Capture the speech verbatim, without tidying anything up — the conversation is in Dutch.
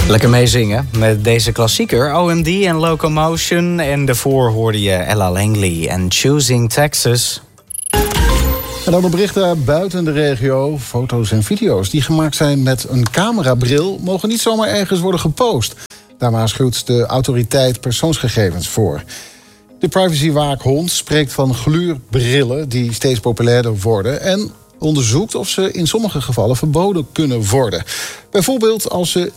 Lekker meezingen met deze klassieker, O M D en Locomotion. En daarvoor hoorde je Ella Langley en Choosing Texas. En dan de berichten buiten de regio. Foto's en video's die gemaakt zijn met een camerabril mogen niet zomaar ergens worden gepost. Daar waarschuwt de autoriteit persoonsgegevens voor. De privacywaakhond spreekt van gluurbrillen die steeds populairder worden en onderzoekt of ze in sommige gevallen verboden kunnen worden. Bijvoorbeeld als ze